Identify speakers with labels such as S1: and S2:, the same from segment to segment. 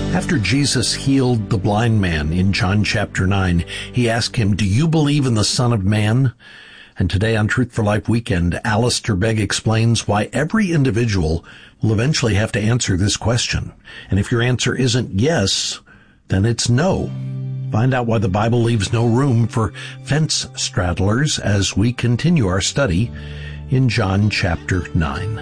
S1: After Jesus healed the blind man in John chapter 9, he asked him, "Do you believe in the Son of Man?" And today on Truth for Life Weekend, Alistair Begg explains why every individual will eventually have to answer this question. And if your answer isn't yes, then it's no. Find out why the Bible leaves no room for fence straddlers as we continue our study in John chapter 9.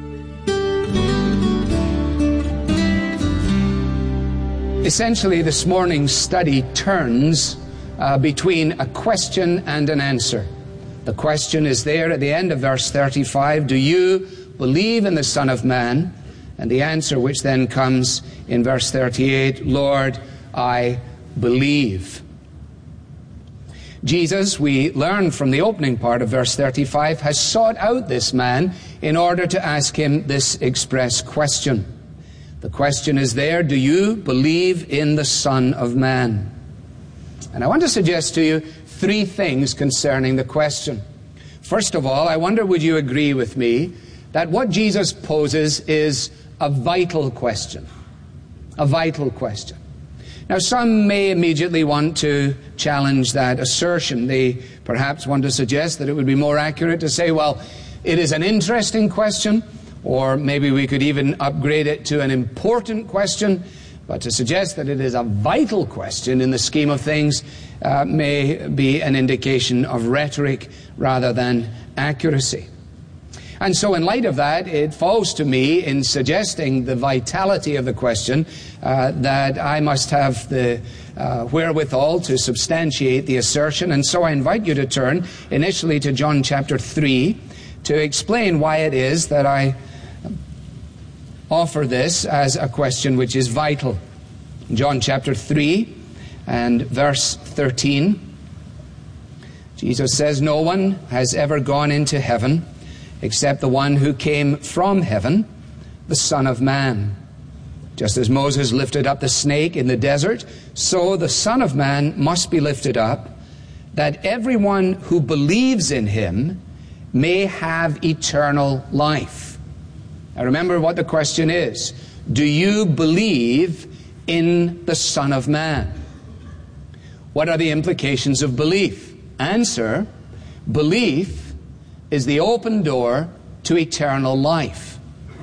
S2: Essentially, this morning's study turns between a question and an answer. The question is there at the end of verse 35, do you believe in the Son of Man? And the answer, which then comes in verse 38, Lord, I believe. Jesus, we learn from the opening part of verse 35, has sought out this man in order to ask him this express question. The question is there, do you believe in the Son of Man? And I want to suggest to you three things concerning the question. First of all, I wonder, would you agree with me that what Jesus poses is a vital question? A vital question. Now, some may immediately want to challenge that assertion. They perhaps want to suggest that it would be more accurate to say, well, it is an interesting question, or maybe we could even upgrade it to an important question. But to suggest that it is a vital question in the scheme of things may be an indication of rhetoric rather than accuracy. And so in light of that, it falls to me in suggesting the vitality of the question that I must have the wherewithal to substantiate the assertion. And so I invite you to turn initially to John chapter 3 to explain why it is that I offer this as a question which is vital. John chapter 3 and verse 13, Jesus says, "No one has ever gone into heaven except the one who came from heaven, the Son of Man. Just as Moses lifted up the snake in the desert, so the Son of Man must be lifted up, that everyone who believes in him may have eternal life." Now remember what the question is. Do you believe in the Son of Man? What are the implications of belief? Answer, belief is the open door to eternal life.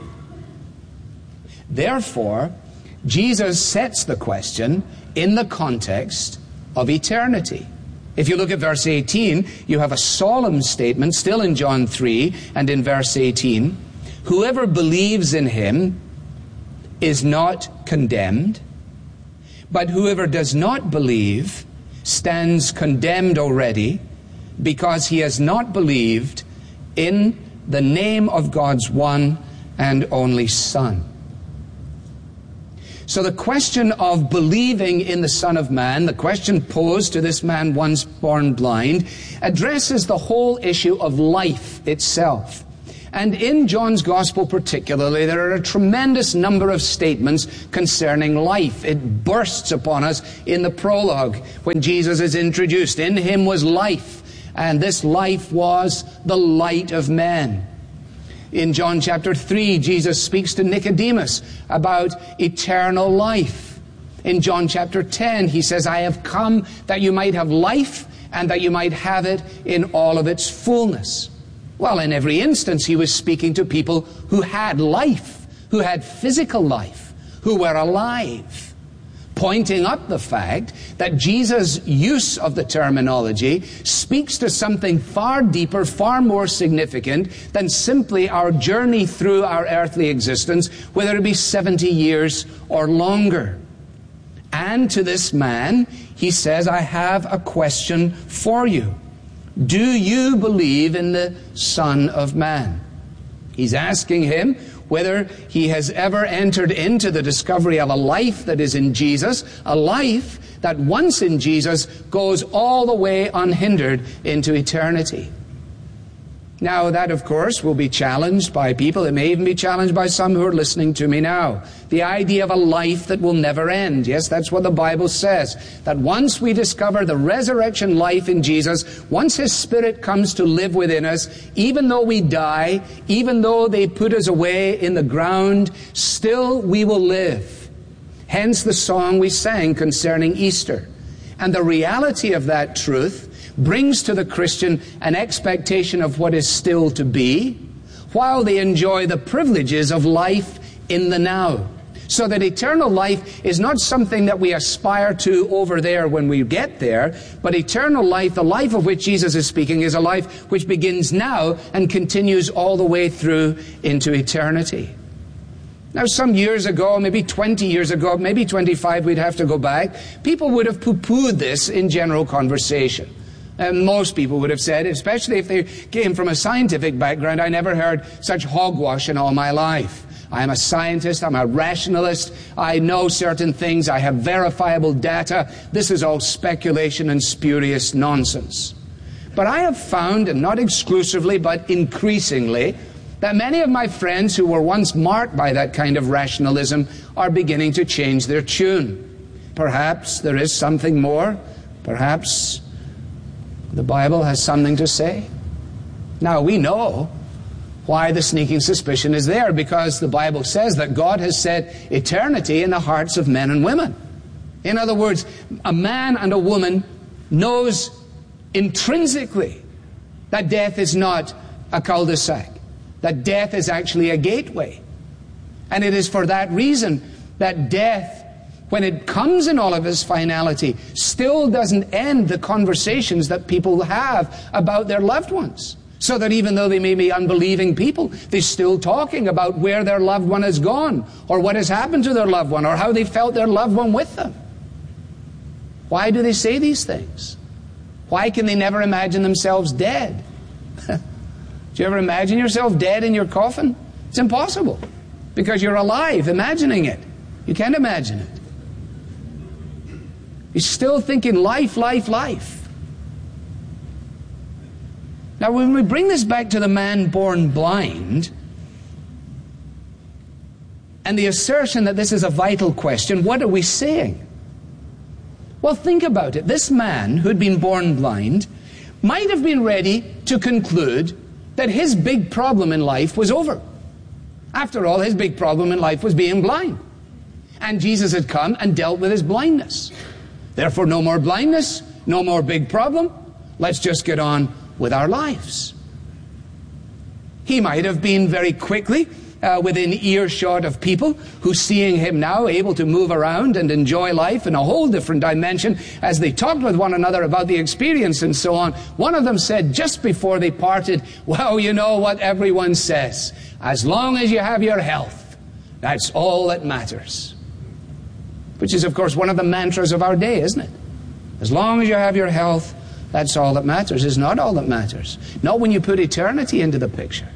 S2: Therefore, Jesus sets the question in the context of eternity. If you look at verse 18, you have a solemn statement still in John 3 and in verse 18. Whoever believes in him is not condemned, but whoever does not believe stands condemned already because he has not believed in the name of God's one and only Son. So the question of believing in the Son of Man, the question posed to this man once born blind, addresses the whole issue of life itself. And in John's Gospel particularly, there are a tremendous number of statements concerning life. It bursts upon us in the prologue when Jesus is introduced. In him was life, and this life was the light of men. In John chapter 3, Jesus speaks to Nicodemus about eternal life. In John chapter 10, he says, "I have come that you might have life and that you might have it in all of its fullness." Well, in every instance, he was speaking to people who had life, who had physical life, who were alive, pointing up the fact that Jesus' use of the terminology speaks to something far deeper, far more significant than simply our journey through our earthly existence, whether it be 70 years or longer. And to this man, he says, "I have a question for you. Do you believe in the Son of Man?" He's asking him whether he has ever entered into the discovery of a life that is in Jesus, a life that once in Jesus goes all the way unhindered into eternity. Now, that, of course, will be challenged by people. It may even be challenged by some who are listening to me now. The idea of a life that will never end. Yes, that's what the Bible says. That once we discover the resurrection life in Jesus, once His Spirit comes to live within us, even though we die, even though they put us away in the ground, still we will live. Hence the song we sang concerning Easter. And the reality of that truth brings to the Christian an expectation of what is still to be, while they enjoy the privileges of life in the now. So that eternal life is not something that we aspire to over there when we get there, but eternal life, the life of which Jesus is speaking, is a life which begins now and continues all the way through into eternity. Now, some years ago, maybe 20 years ago, maybe 25, we'd have to go back, people would have poo-pooed this in general conversation. And most people would have said, especially if they came from a scientific background, I never heard such hogwash in all my life. I'm a scientist, I'm a rationalist, I know certain things, I have verifiable data. This is all speculation and spurious nonsense. But I have found, and not exclusively, but increasingly, that many of my friends who were once marked by that kind of rationalism are beginning to change their tune. Perhaps there is something more. Perhaps the Bible has something to say. Now, we know why the sneaking suspicion is there, because the Bible says that God has set eternity in the hearts of men and women. In other words, a man and a woman knows intrinsically that death is not a cul-de-sac, that death is actually a gateway. And it is for that reason that death, when it comes in all of its finality, still doesn't end the conversations that people have about their loved ones. So that even though they may be unbelieving people, they're still talking about where their loved one has gone, or what has happened to their loved one, or how they felt their loved one with them. Why do they say these things? Why can they never imagine themselves dead? Do you ever imagine yourself dead in your coffin? It's impossible, because you're alive imagining it. You can't imagine it. You're still thinking life, life, life. Now, when we bring this back to the man born blind, and the assertion that this is a vital question, what are we saying? Well, think about it. This man who'd been born blind might have been ready to conclude that his big problem in life was over. After all, his big problem in life was being blind. And Jesus had come and dealt with his blindness. Therefore, no more blindness, no more big problem. Let's just get on with our lives. He might have been very quickly within earshot of people who, seeing him now able to move around and enjoy life in a whole different dimension, as they talked with one another about the experience and so on, one of them said just before they parted, well, you know what everyone says, as long as you have your health, that's all that matters. Which is, of course, one of the mantras of our day, isn't it? As long as you have your health, that's all that matters. Is not all that matters. Not when you put eternity into the picture.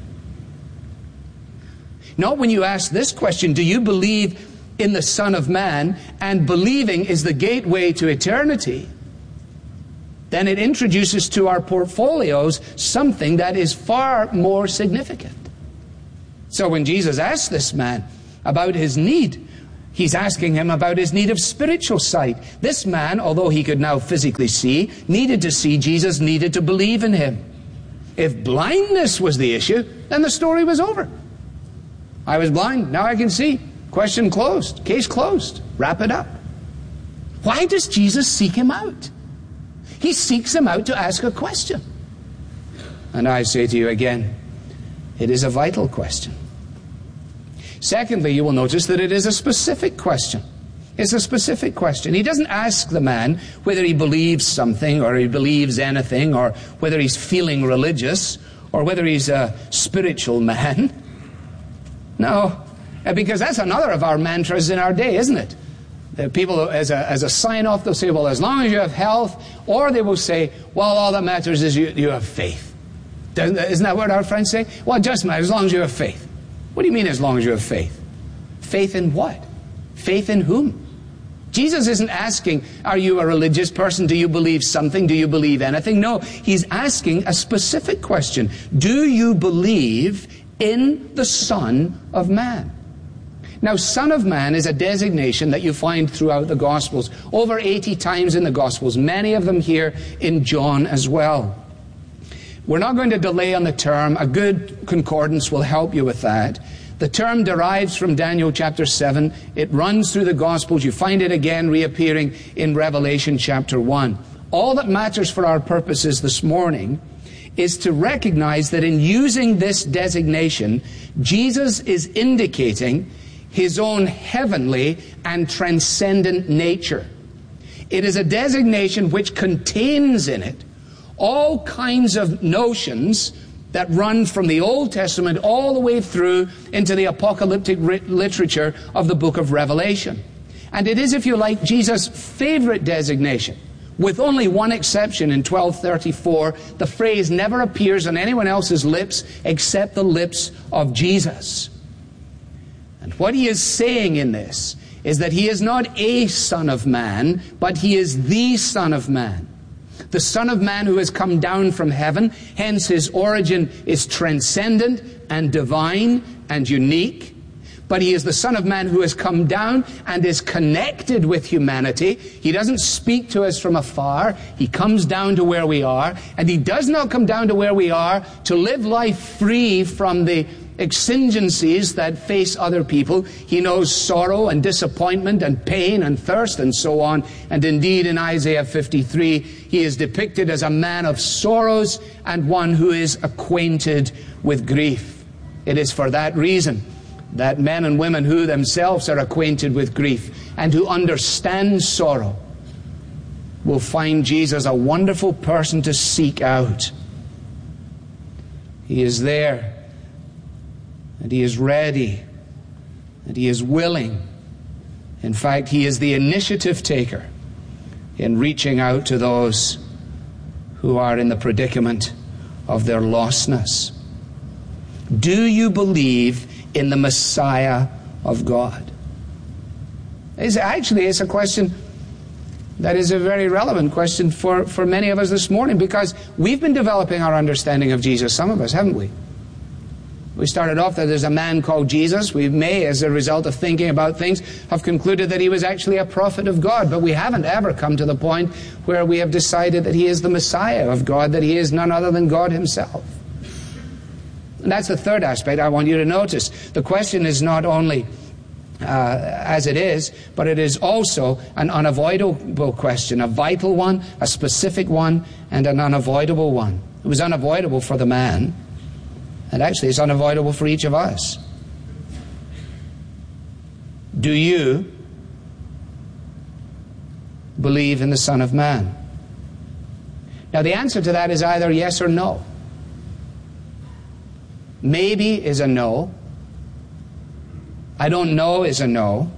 S2: Not when you ask this question, do you believe in the Son of Man, and believing is the gateway to eternity? Then it introduces to our portfolios something that is far more significant. So when Jesus asked this man about his need, he's asking him about his need of spiritual sight. This man, although he could now physically see, needed to see Jesus, needed to believe in him. If blindness was the issue, then the story was over. I was blind, now I can see. Question closed. Case closed. Wrap it up. Why does Jesus seek him out? He seeks him out to ask a question. And I say to you again, it is a vital question. Secondly, you will notice that it is a specific question. It's a specific question. He doesn't ask the man whether he believes something or he believes anything or whether he's feeling religious or whether he's a spiritual man. No, because that's another of our mantras in our day, isn't it? The people, as a sign-off, they'll say, well, as long as you have health, or they will say, well, all that matters is you have faith. Isn't that what our friends say? Well, it just matters as long as you have faith. What do you mean as long as you have faith? Faith in what? Faith in whom? Jesus isn't asking, are you a religious person? Do you believe something? Do you believe anything? No, he's asking a specific question. Do you believe in the Son of Man? Now, Son of Man is a designation that you find throughout the Gospels. Over 80 times in the Gospels, many of them here in John as well. We're not going to delay on the term. A good concordance will help you with that. The term derives from Daniel chapter 7. It runs through the Gospels. You find it again reappearing in Revelation chapter 1. All that matters for our purposes this morning is to recognize that in using this designation, Jesus is indicating his own heavenly and transcendent nature. It is a designation which contains in it all kinds of notions that run from the Old Testament all the way through into the apocalyptic literature of the book of Revelation. And it is, if you like, Jesus' favorite designation. With only one exception, in 1234, the phrase never appears on anyone else's lips except the lips of Jesus. And what he is saying in this is that he is not a Son of Man, but he is the Son of Man. The Son of Man who has come down from heaven, hence his origin is transcendent and divine and unique. But he is the Son of Man who has come down and is connected with humanity. He doesn't speak to us from afar. He comes down to where we are. And he does not come down to where we are to live life free from the exigencies that face other people. He knows sorrow and disappointment and pain and thirst and so on. And indeed, in Isaiah 53, he is depicted as a man of sorrows and one who is acquainted with grief. It is for that reason that men and women who themselves are acquainted with grief and who understand sorrow will find Jesus a wonderful person to seek out. He is there, and he is ready, and he is willing. In fact, he is the initiative taker in reaching out to those who are in the predicament of their lostness. Do you believe in the Messiah of God? It's a question that is a very relevant question for many of us this morning, because we've been developing our understanding of Jesus, some of us, haven't we? We started off that there's a man called Jesus. We may, as a result of thinking about things, have concluded that he was actually a prophet of God, but we haven't ever come to the point where we have decided that he is the Messiah of God, that he is none other than God himself. And that's the third aspect I want you to notice. The question is not only as it is, but it is also an unavoidable question, a vital one, a specific one, and an unavoidable one. It was unavoidable for the man, and actually it's unavoidable for each of us. Do you believe in the Son of Man? Now the answer to that is either yes or no. Maybe is a no. I don't know is a no.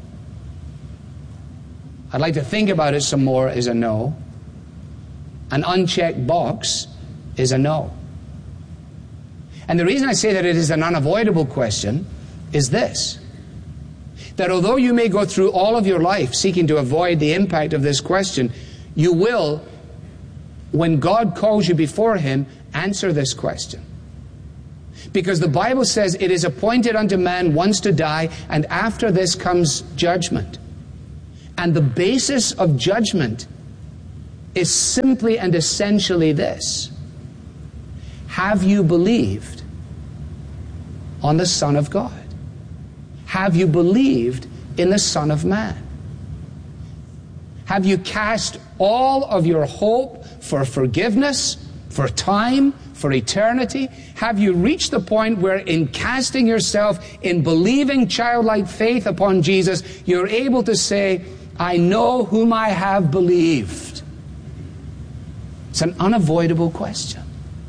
S2: I'd like to think about it some more is a no. An unchecked box is a no. And the reason I say that it is an unavoidable question is this: that although you may go through all of your life seeking to avoid the impact of this question, you will, when God calls you before him, answer this question. Because the Bible says it is appointed unto man once to die, and after this comes judgment. And the basis of judgment is simply and essentially this: have you believed on the Son of God? Have you believed in the Son of Man? Have you cast all of your hope for forgiveness, for time, for eternity? Have you reached the point where in casting yourself, in believing childlike faith upon Jesus, you're able to say, I know whom I have believed? It's an unavoidable question.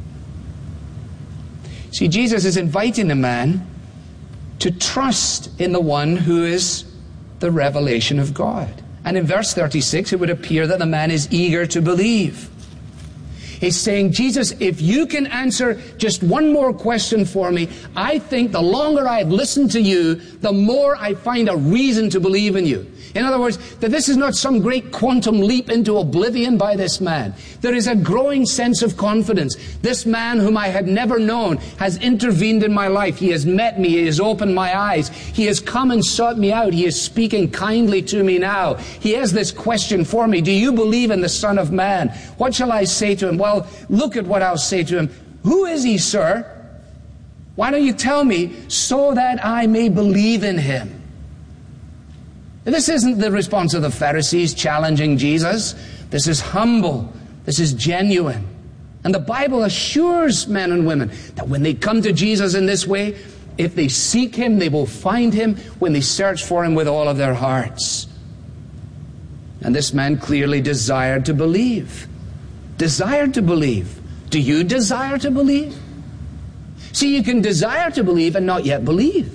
S2: See, Jesus is inviting the man to trust in the one who is the revelation of God. And in verse 36, it would appear that the man is eager to believe. He's saying, Jesus, if you can answer just one more question for me, I think the longer I've listened to you, the more I find a reason to believe in you. In other words, that this is not some great quantum leap into oblivion by this man. There is a growing sense of confidence. This man whom I had never known has intervened in my life. He has met me. He has opened my eyes. He has come and sought me out. He is speaking kindly to me now. He has this question for me. Do you believe in the Son of Man? What shall I say to him? Well, look at what I'll say to him. Who is he, sir? Why don't you tell me so that I may believe in him? This isn't the response of the Pharisees challenging Jesus. This is humble. This is genuine. And the Bible assures men and women that when they come to Jesus in this way, if they seek him, they will find him when they search for him with all of their hearts. And this man clearly desired to believe. Desired to believe. Do you desire to believe? See, you can desire to believe and not yet believe.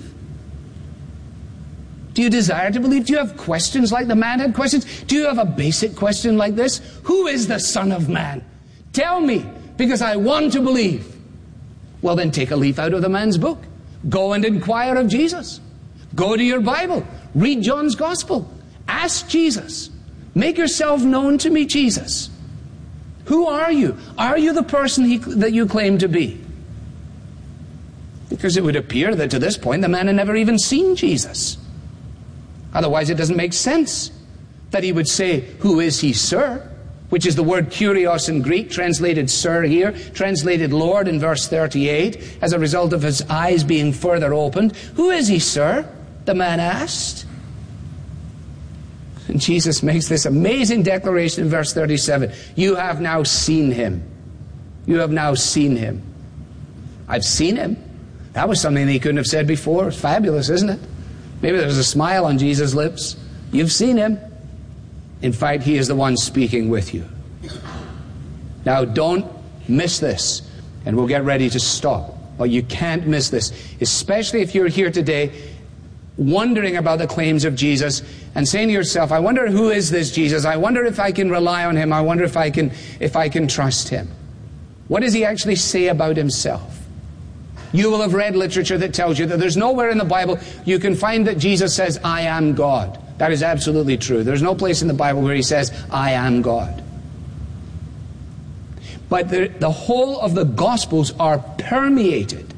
S2: Do you desire to believe? Do you have questions like the man had questions? Do you have a basic question like this? Who is the Son of Man? Tell me, because I want to believe. Well, then take a leaf out of the man's book. Go and inquire of Jesus. Go to your Bible. Read John's Gospel. Ask Jesus. Make yourself known to me, Jesus. Who are you? Are you the person that you claim to be? Because it would appear that to this point the man had never even seen Jesus. Otherwise it doesn't make sense that he would say, "Who is he, sir?" Which is the word kurios in Greek, translated sir here, translated Lord in verse 38, as a result of his eyes being further opened. "Who is he, sir?" the man asked. And Jesus makes this amazing declaration in verse 37. "You have now seen him. You have now seen him." I've seen him. That was something that he couldn't have said before. It's fabulous, isn't it? Maybe there was a smile on Jesus' lips. You've seen him. In fact, he is the one speaking with you. Now, don't miss this, and we'll get ready to stop. But you can't miss this, especially if you're here today wondering about the claims of Jesus and saying to yourself, "I wonder who is this Jesus? I wonder if I can rely on him. I wonder if I can trust him." What does he actually say about himself? You will have read literature that tells you that there's nowhere in the Bible you can find that Jesus says, "I am God." That is absolutely true. There's no place in the Bible where he says, "I am God." But the whole of the Gospels are permeated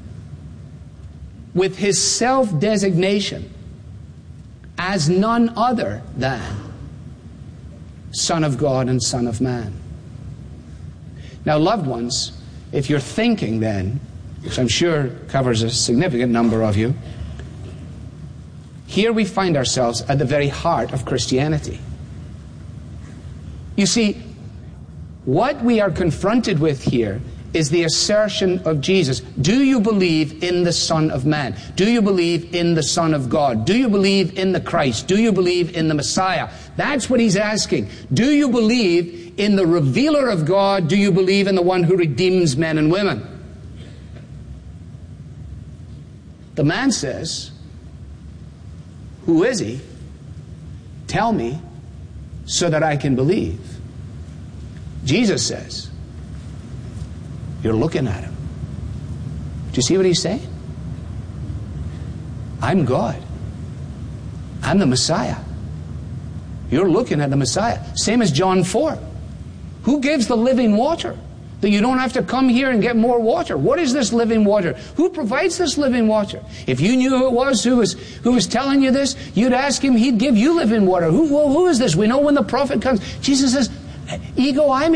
S2: with his self-designation as none other than Son of God and Son of Man. Now, loved ones, if you're thinking then, which I'm sure covers a significant number of you, here we find ourselves at the very heart of Christianity. You see, what we are confronted with here is the assertion of Jesus. Do you believe in the Son of Man? Do you believe in the Son of God? Do you believe in the Christ? Do you believe in the Messiah? That's what he's asking. Do you believe in the revealer of God? Do you believe in the one who redeems men and women? The man says, "Who is he? Tell me so that I can believe." Jesus says, "You're looking at him." Do you see what he's saying? I'm God. I'm the Messiah. You're looking at the Messiah. Same as John 4. Who gives the living water? That you don't have to come here and get more water. What is this living water? Who provides this living water? If you knew who it was who was telling you this, you'd ask him, he'd give you living water. Who is this? We know when the prophet comes. Jesus says, "Ego, I'm